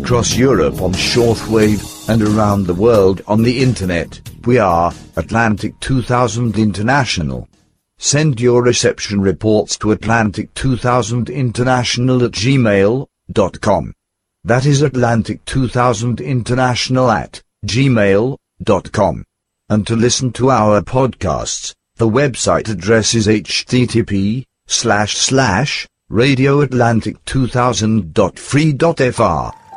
across Europe on shortwave, and around the world on the internet. We are Atlantic 2000 International. Send your reception reports to atlantic2000international@gmail.com. That is atlantic2000international@gmail.com. And to listen to our podcasts, the website address is http://radioatlantic2000.free.fr.